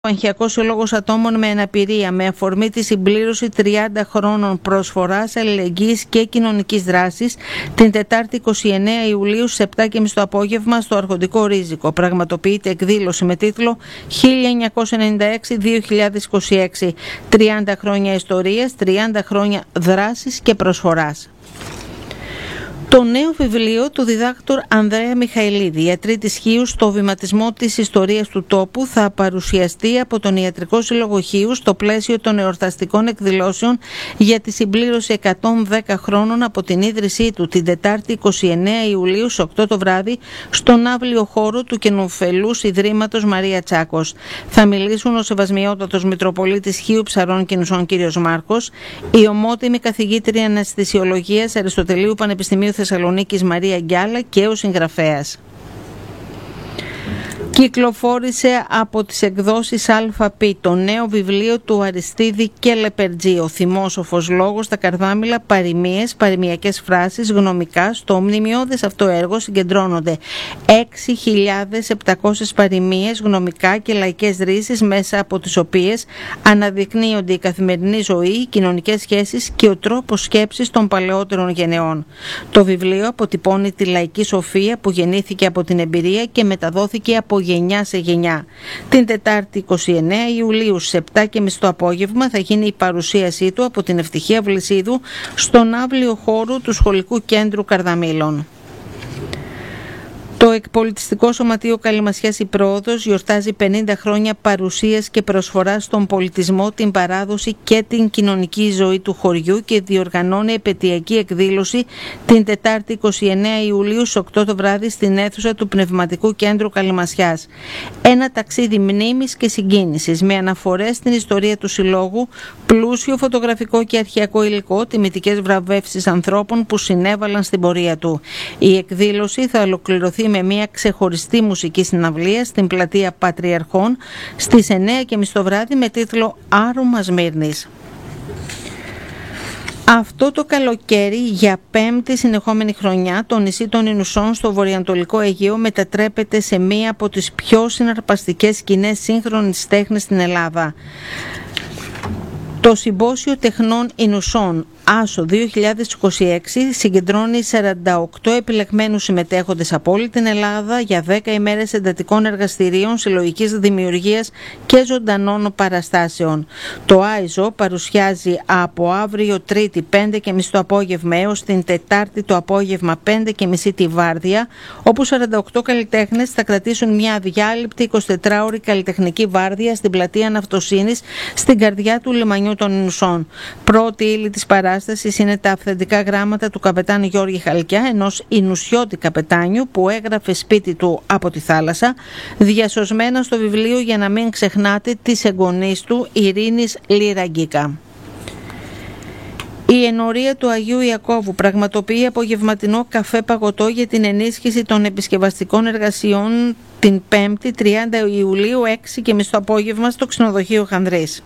Ο Εγχειακός Σύλλογος Ατόμων με Αναπηρία, με αφορμή τη συμπλήρωση 30 χρόνων προσφοράς αλληλεγγύης και κοινωνικής δράσης, την Τετάρτη 29 Ιουλίου στις 7.30 το απόγευμα στο Αρχοντικό Ρίζικο. Πραγματοποιείται εκδήλωση με τίτλο 1996-2026. 30 χρόνια ιστορίας, 30 χρόνια δράσης και προσφοράς. Το νέο βιβλίο του διδάκτορ Ανδρέα Μιχαηλίδη, «Ιατροί της Χίους στο βηματισμό της ιστορίας του τόπου», θα παρουσιαστεί από τον Ιατρικό Σύλλογο Χίους στο πλαίσιο των εορταστικών εκδηλώσεων για τη συμπλήρωση 110 χρόνων από την ίδρυσή του την Τετάρτη 29 Ιουλίου στις 8 το βράδυ στον αύλιο χώρο του Καινοφελούς Ιδρύματος Μαρία Τσάκος. Θα μιλήσουν ο Σεβασμιότατος Μητροπολίτης Χίου Ψαρών και Νουσών κ. Μάρκος, η ομότιμη καθηγήτρια Αναισθησιολογίας Αριστοτελείου Πανεπιστημίου Θεσσαλονίκης Μαρία Γκιάλα και ο συγγραφέας. Κυκλοφόρησε από τις εκδόσεις ΑΠ το νέο βιβλίο του Αριστίδη και Λεπερτζή, «Ο θυμόσοφος λόγος στα καρδάμιλα, παροιμίες, παροιμιακές φράσεις, γνωμικά». Στο μνημειώδες αυτό έργο συγκεντρώνονται 6.700 παροιμίες, γνωμικά και λαϊκές ρίσεις, μέσα από τις οποίες αναδεικνύονται η καθημερινή ζωή, οι κοινωνικές σχέσεις και ο τρόπος σκέψης των παλαιότερων γενεών. Το βιβλίο αποτυπώνει τη λαϊκή σοφία που γεννήθηκε από την εμπειρία και μεταδόθηκε από γενιά σε γενιά. Την Τετάρτη 29 Ιουλίου στις 7.30 το απόγευμα θα γίνει η παρουσίασή του από την Ευτυχία Βλυσίδου στον αύλιο χώρο του Σχολικού Κέντρου Καρδαμήλων. Το Εκπολιτιστικό Σωματείο Καλυμασιάς η Πρόοδος γιορτάζει 50 χρόνια παρουσίας και προσφοράς στον πολιτισμό, την παράδοση και την κοινωνική ζωή του χωριού και διοργανώνει επετειακή εκδήλωση την Τετάρτη 29 Ιουλίου στις 8 το βράδυ στην αίθουσα του Πνευματικού Κέντρου Καλυμασιάς. Ένα ταξίδι μνήμης και συγκίνησης με αναφορές στην ιστορία του Συλλόγου, πλούσιο φωτογραφικό και αρχαιακό υλικό, τιμητικές βραβεύσεις ανθρώπων που συνέβαλαν στην πορεία του. Η εκδήλωση θα ολοκληρωθεί με μια ξεχωριστή μουσική συναυλία στην πλατεία Πατριαρχών στις 9.30 το βράδυ με τίτλο «Άρωμα Σμύρνης». Αυτό το καλοκαίρι, για 5η συνεχόμενη χρονιά, το νησί των Ινουσών στο βορειοανατολικό Αιγαίο μετατρέπεται σε μία από τις πιο συναρπαστικές σκηνές σύγχρονης τέχνης στην Ελλάδα. Το Συμπόσιο Τεχνών Ινουσών Άσο 2026 συγκεντρώνει 48 επιλεγμένους συμμετέχοντες από όλη την Ελλάδα για 10 ημέρες εντατικών εργαστηρίων συλλογικής δημιουργίας και ζωντανών παραστάσεων. Το ΆΙΖΟ παρουσιάζει από αύριο Τρίτη 5.30 το απόγευμα έως την Τετάρτη το απόγευμα 5.30 τη Βάρδια, όπου 48 καλλιτέχνες θα κρατήσουν μια αδιάλειπτη 24ωρη καλλιτεχνική βάρδια στην πλατεία Ναυτοσύνης στην καρδιά του λιμανιού των Ινουσών. Πρώτη ύλη της παράστασης είναι τα αυθεντικά γράμματα του καπετάν Γιώργη Χαλκιά, ενός Ινουσιώτη καπετάνιου που έγραφε σπίτι του από τη θάλασσα, διασωσμένα στο βιβλίο «Για να μην ξεχνάτε» της εγγονής του Ειρήνης Λιραγκίκα. Η ενορία του Αγίου Ιακώβου πραγματοποιεί απογευματινό καφέ παγωτό για την ενίσχυση των επισκευαστικών εργασιών την 5η 30 Ιουλίου 6.30 το απόγευμα στο ξενοδοχείο Χανδρής.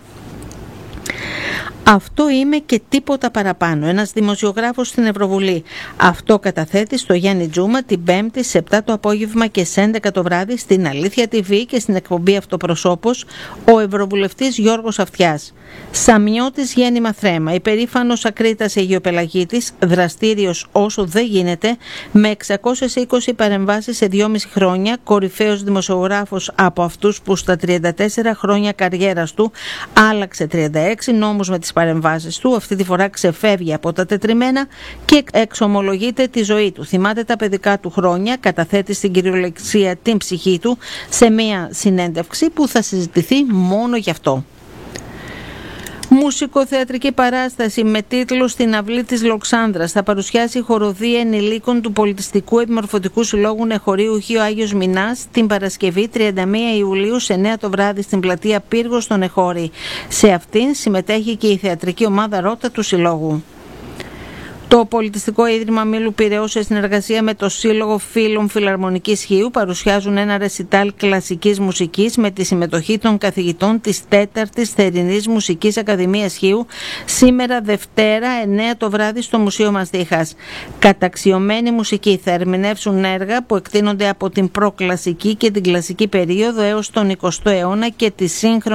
Αυτό είμαι και τίποτα παραπάνω. Ένας δημοσιογράφος στην Ευρωβουλή. Αυτό καταθέτει στο Γιάννη Τζούμα την 5η σε 7 το απόγευμα και σε 11 το βράδυ στην Αλήθεια TV και στην εκπομπή Αυτοπροσώπος ο Ευρωβουλευτής Γιώργος Αυτιάς. Σαμιώτης γέννημα θρέμα, υπερήφανος ακρίτας Αιγιοπελαγίτης, δραστήριος όσο δεν γίνεται, με 620 παρεμβάσεις σε 2,5 χρόνια, κορυφαίος δημοσιογράφος από αυτούς που στα 34 χρόνια καριέρας του άλλαξε 36 νόμους με τις παρεμβάσεις του, αυτή τη φορά ξεφεύγει από τα τετριμμένα και εξομολογείται τη ζωή του. Θυμάται τα παιδικά του χρόνια, καταθέτει στην κυριολεξία την ψυχή του σε μια συνέντευξη που θα συζητηθεί μόνο γι' αυτό. Μουσικοθεατρική παράσταση με τίτλο «Στην αυλή της Λοξάνδρας» θα παρουσιάσει η χοροδία ενηλίκων του Πολιτιστικού Επιμορφωτικού Συλλόγου Νεχωρίου Χίου Άγιος Μινάς την Παρασκευή 31 Ιουλίου σε 9 το βράδυ στην πλατεία Πύργος στο Νεχώρι. Σε αυτήν συμμετέχει και η θεατρική ομάδα Ρότα του Συλλόγου. Το Πολιτιστικό Ίδρυμα Μήλου Πειραιώς, σε συνεργασία με το Σύλλογο Φίλων Φιλαρμονικής Χίου, παρουσιάζουν ένα ρεσιτάλ κλασικής μουσικής με τη συμμετοχή των καθηγητών της 4ης Θερινής Μουσικής Ακαδημίας Χίου, σήμερα Δευτέρα 9 το βράδυ στο Μουσείο Μαστίχας. Καταξιωμένη μουσική θα ερμηνεύσουν έργα που εκτείνονται από την προκλασική και την κλασική περίοδο έως τον 20ο αιώνα και τη σύγχρονη